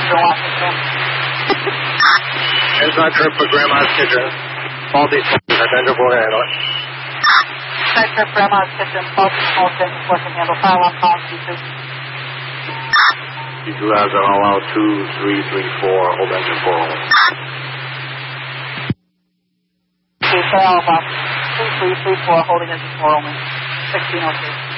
Eastern Washington. Inside trip for Grandma's Kitchen. Faulty Smoking, attention for handle. Inside trip Grandma's Kitchen, faulty smoking, working handle. File on call, C2. C2 has an all out 2334, hold engine 401. Okay, fail box 2334, holding engine 4 only. 1602.